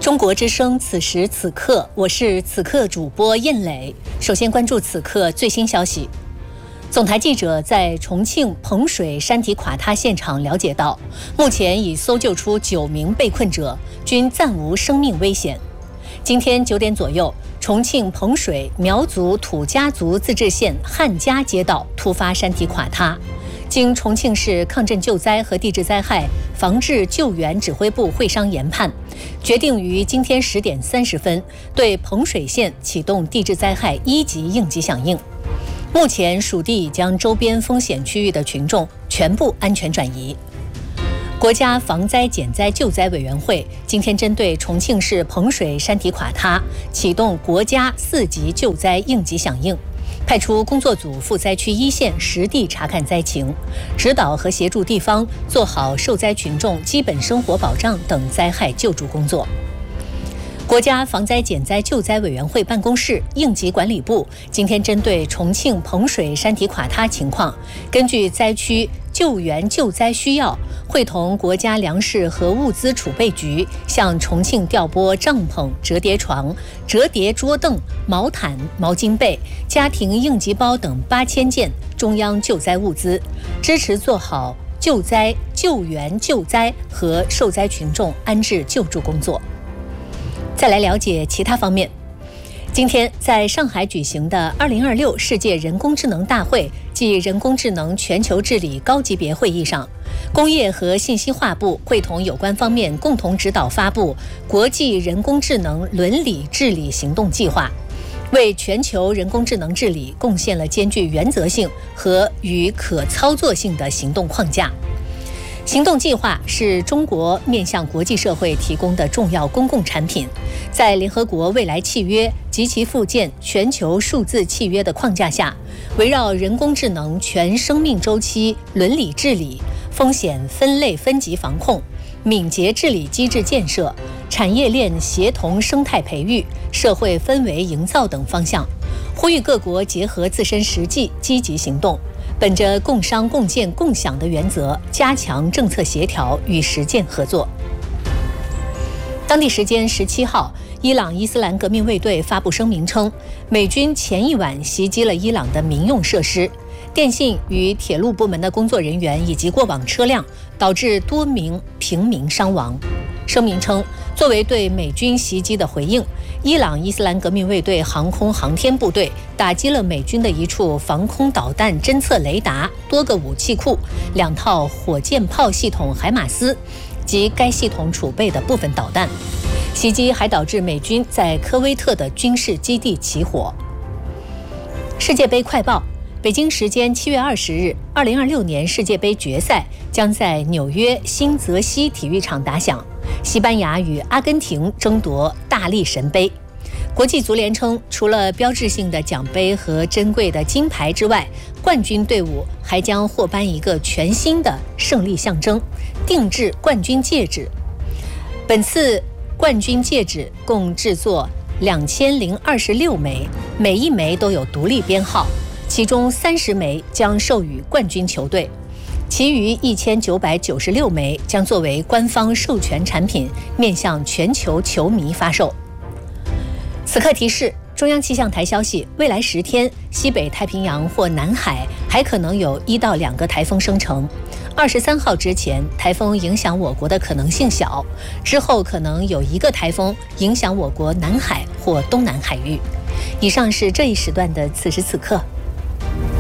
中国之声此时此刻，我是此刻主播燕磊。首先关注此刻最新消息。总台记者在重庆彭水山体垮塌现场了解到，目前已搜救出9名被困者，均暂无生命危险。今天9点左右，重庆彭水苗族土家族自治县汉家街道突发山体垮塌。经重庆市抗震救灾和地质灾害防治救援指挥部会商研判，决定于今天10点30分对彭水县启动地质灾害1级应急响应。目前属地已将周边风险区域的群众全部安全转移。国家防灾减灾救灾委员会今天针对重庆市彭水山体垮塌启动国家4级救灾应急响应，派出工作组赴灾区1线实地查看灾情，指导和协助地方做好受灾群众基本生活保障等灾害救助工作。国家防灾减灾救灾委员会办公室应急管理部今天针对重庆彭水山体垮塌情况，根据灾区救援救灾需要，会同国家粮食和物资储备局向重庆调拨帐篷、折叠床、折叠桌凳、毛毯、毛巾被、家庭应急包等8000件中央救灾物资，支持做好救灾、救援救灾和受灾群众安置救助工作。再来了解其他方面。今天在上海举行的2026世界人工智能大会暨人工智能全球治理高级别会议上，工业和信息化部会同有关方面共同指导发布国际人工智能伦理治理行动计划，为全球人工智能治理贡献了兼具原则性和与可操作性的行动框架。行动计划是中国面向国际社会提供的重要公共产品，在联合国未来契约及其附件全球数字契约的框架下，围绕人工智能全生命周期伦理治理、风险分类分级防控、敏捷治理机制建设、产业链协同生态培育、社会氛围营造等方向，呼吁各国结合自身实际积极行动，本着共商共建共享的原则，加强政策协调与实践合作。当地时间17号，伊朗伊斯兰革命卫队发布声明称，美军前一晚袭击了伊朗的民用设施、电信与铁路部门的工作人员以及过往车辆，导致多名平民伤亡。声明称，作为对美军袭击的回应，伊朗伊斯兰革命卫队航空航天部队打击了美军的一处防空导弹侦测雷达、多个武器库、2套火箭炮系统海马斯及该系统储备的部分导弹。袭击还导致美军在科威特的军事基地起火。世界杯快报：北京时间7月20日，2026年世界杯决赛将在纽约新泽西体育场打响，西班牙与阿根廷争夺大力神杯。国际足联称，除了标志性的奖杯和珍贵的金牌之外，冠军队伍还将获颁一个全新的胜利象征——定制冠军戒指。本次冠军戒指共制作2026枚，每一枚都有独立编号，其中30枚将授予冠军球队，其余1996枚将作为官方授权产品，面向全球球迷发售。此刻提示：中央气象台消息，未来10天，西北太平洋或南海还可能有1到2个台风生成。23号之前，台风影响我国的可能性小，之后可能有1个台风影响我国南海或东南海域。以上是这一时段的此时此刻。